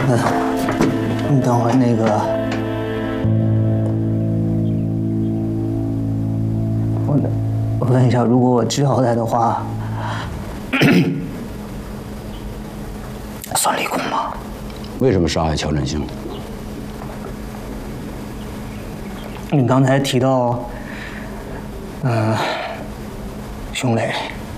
你等会儿那个，我问一下，如果我交代的话，算立功吗？ 为什么杀害乔振兴？ 你刚才提到，熊磊，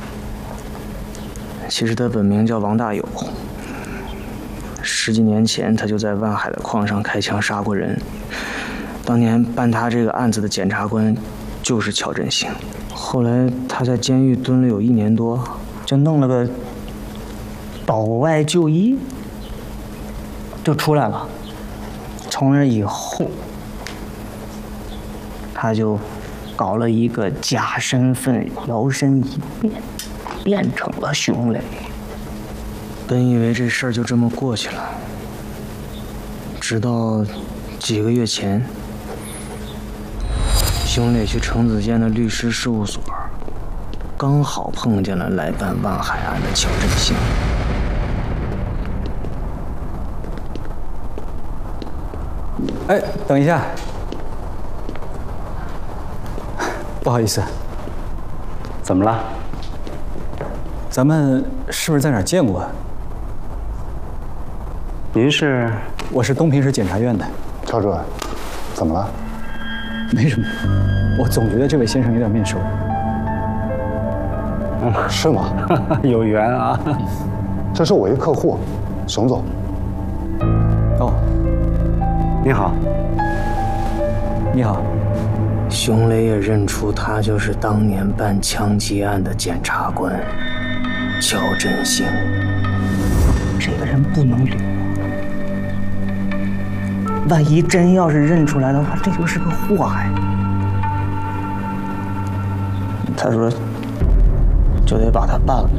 其实他本名叫王大有。10几年前，他就在万海的矿上开枪杀过人。当年办他这个案子的检察官就是乔振兴。后来他在监狱蹲了有1年多，就弄了个保外就医，就出来了。从那以后，他就搞了一个假身份，摇身一变，变成了熊磊。本以为这事儿就这么过去了，直到几个月前，熊磊去程子健的律师事务所，刚好碰见了来办万海案的乔振兴。 哎，等一下，不好意思， 怎么了？ 咱们是不是在哪儿见过？ 您是？ 我是东平市检察院的。 乔主任，怎么了？ 没什么，我总觉得这位先生有点面熟。 是吗？ 有缘啊！ 这是我一客户，熊总。 哦， 你好。 你好。 熊磊也认出他就是当年办枪击案的检察官乔振兴。这个人不能留，万一真要是认出来的话，这就是个祸害。他说，就得把他办了。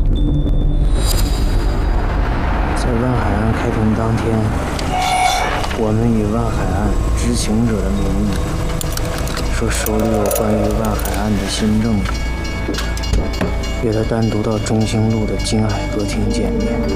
在万海案开庭当天，我们以万海案知情者的名义，说手里有关于万海案的新证据，约他单独到中兴路的金海歌厅见面。